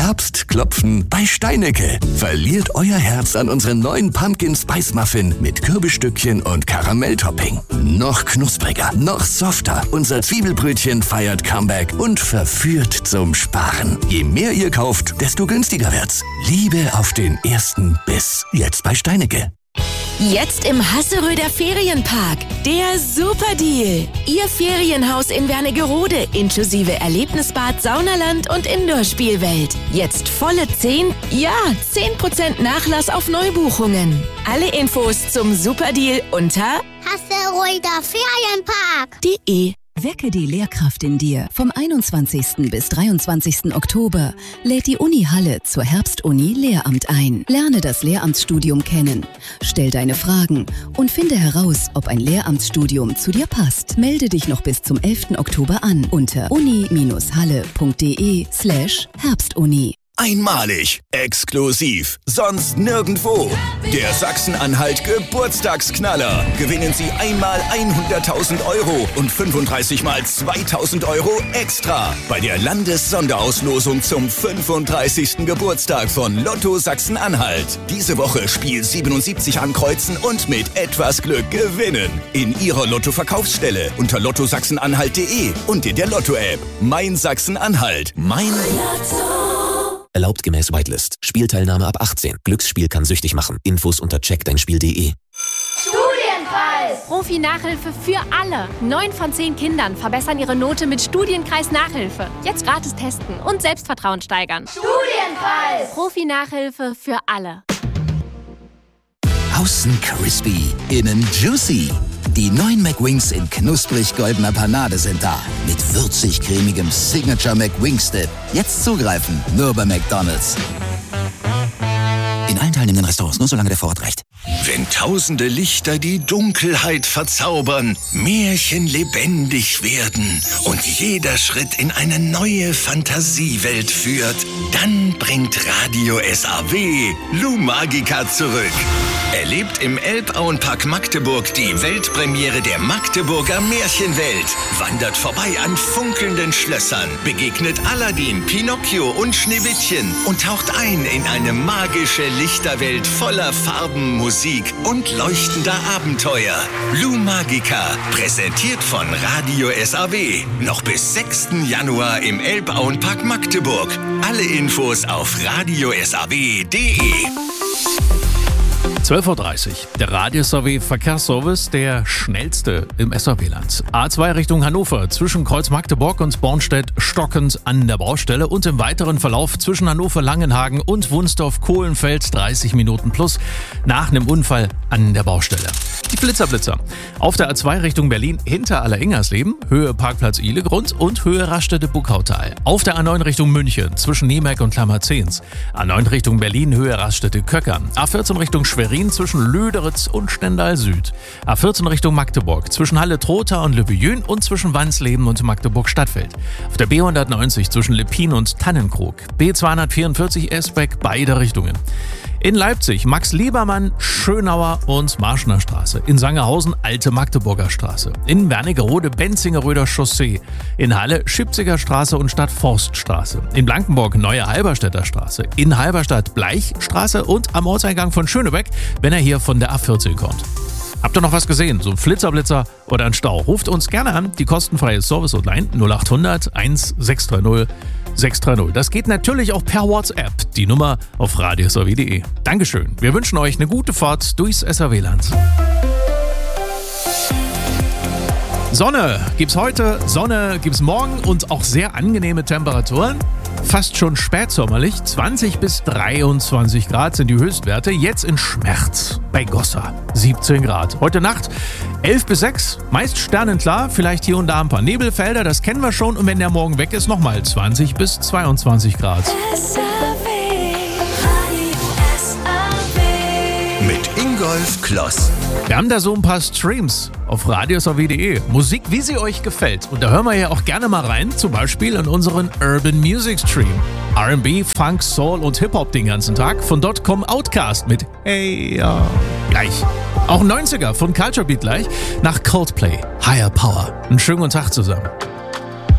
Herbstklopfen bei Steinecke. Verliert euer Herz an unseren neuen Pumpkin Spice Muffin mit Kürbisstückchen und Karamelltopping. Noch knuspriger, noch softer. Unser Zwiebelbrötchen feiert Comeback und verführt zum Sparen. Je mehr ihr kauft, desto günstiger wird's. Liebe auf den ersten Biss. Jetzt bei Steinecke. Jetzt im Hasseröder Ferienpark. Der Superdeal. Ihr Ferienhaus in Wernigerode inklusive Erlebnisbad, Saunaland und Indoor-Spielwelt. Jetzt volle 10% Nachlass auf Neubuchungen. Alle Infos zum Superdeal unter Hasseröder Ferienpark.de. Wecke die Lehrkraft in dir. Vom 21. bis 23. Oktober lädt die Uni Halle zur Herbstuni Lehramt ein. Lerne das Lehramtsstudium kennen. Stell deine Fragen und finde heraus, ob ein Lehramtsstudium zu dir passt. Melde dich noch bis zum 11. Oktober an unter uni-halle.de/Herbstuni. Einmalig, exklusiv, sonst nirgendwo. Der Sachsen-Anhalt Geburtstagsknaller. Gewinnen Sie einmal 100.000 Euro und 35 mal 2.000 Euro extra bei der Landessonderauslosung zum 35. Geburtstag von Lotto Sachsen-Anhalt. Diese Woche Spiel 77 ankreuzen und mit etwas Glück gewinnen. In Ihrer Lotto-Verkaufsstelle unter lottosachsenanhalt.de und in der Lotto-App. Mein Sachsen-Anhalt. Mein Lotto. Erlaubt gemäß Whitelist. Spielteilnahme ab 18. Glücksspiel kann süchtig machen. Infos unter checkdeinspiel.de. Studienpreis! Profi-Nachhilfe für alle. 9 von 10 Kindern verbessern ihre Note mit Studienkreis Nachhilfe. Jetzt gratis testen und Selbstvertrauen steigern. Studienpreis! Profi-Nachhilfe für alle. Außen crispy, innen juicy. Die neuen McWings in knusprig-goldener Panade sind da. Mit würzig-cremigem Signature McWings-Dip. Jetzt zugreifen, nur bei McDonald's. In allen teilnehmenden Restaurants, nur solange der Vorrat reicht. Wenn tausende Lichter die Dunkelheit verzaubern, Märchen lebendig werden und jeder Schritt in eine neue Fantasiewelt führt, dann bringt Radio SAW Lou Magica zurück. Erlebt im Elbauenpark Magdeburg die Weltpremiere der Magdeburger Märchenwelt. Wandert vorbei an funkelnden Schlössern, begegnet Aladdin, Pinocchio und Schneewittchen und taucht ein in eine magische Lichterwelt voller Farben, Musik und leuchtender Abenteuer. Lou Magica, präsentiert von Radio SAW. Noch bis 6. Januar im Elbauenpark Magdeburg. Alle Infos auf radiosaw.de. 12.30 Uhr. Der Radio SAW Verkehrsservice, der schnellste im SAW-Land. A2 Richtung Hannover zwischen Kreuz Magdeburg und Bornstedt stockend an der Baustelle und im weiteren Verlauf zwischen Hannover-Langenhagen und Wunsdorf-Kohlenfeld 30 Minuten plus nach einem Unfall an der Baustelle. Die Blitzerblitzer. Auf der A2 Richtung Berlin hinter Alleringersleben, Höhe Parkplatz Ihlegrund und Höhe Raststätte-Buckautal. Auf der A9 Richtung München zwischen Niemerk und Klammerzehns. A9 Richtung Berlin, Höhe Raststätte-Köckern. A14 Richtung Schwerin zwischen Löderitz und Stendal Süd. A14 Richtung Magdeburg zwischen Halle-Trotha und Lübbejün und zwischen Wansleben und Magdeburg-Stadtfeld. Auf der B190 zwischen Lippin und Tannenkrug. B244 Esbeck, beide Richtungen. In Leipzig Max-Liebermann, Schönauer und Marschner Straße. In Sangerhausen Alte Magdeburger Straße. In Wernigerode Benzingeröder Chaussee. In Halle Schipziger Straße und Stadtforststraße. In Blankenburg Neue Halberstädter Straße. In Halberstadt Bleichstraße und am Ortseingang von Schönebeck, wenn er hier von der A14 kommt. Habt ihr noch was gesehen? So ein Flitzerbblitzer oder ein Stau? Ruft uns gerne an. Die kostenfreie Service-Hotline 0800 1630 630. Das geht natürlich auch per WhatsApp. Die Nummer auf radiosaw.de. Dankeschön. Wir wünschen euch eine gute Fahrt durchs SAW-Land. Sonne gibt's heute, Sonne gibt's morgen und auch sehr angenehme Temperaturen. Fast schon spätsommerlich, 20 bis 23 Grad sind die Höchstwerte. Jetzt in Schmerz bei Gossa, 17 Grad. Heute Nacht 11 bis 6, meist sternenklar, vielleicht hier und da ein paar Nebelfelder, das kennen wir schon. Und wenn der morgen weg ist, nochmal 20 bis 22 Grad. Mit Ingolf Kloss. Wir haben da so ein paar Streams auf radiosaw.de. Musik, wie sie euch gefällt. Und da hören wir ja auch gerne mal rein, zum Beispiel in unseren Urban Music Stream. R&B, Funk, Soul und Hip-Hop den ganzen Tag. Von dort kommen Outkast mit Hey Ja. Gleich. Auch 90er von Culture Beat gleich. Nach Coldplay. Higher Power. Einen schönen guten Tag zusammen.